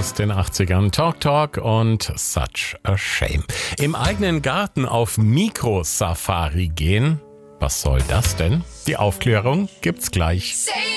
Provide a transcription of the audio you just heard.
aus den 80ern. Talk Talk und Such a Shame. Im eigenen Garten auf Mikrosafari gehen? Was soll das denn? Die Aufklärung gibt's gleich.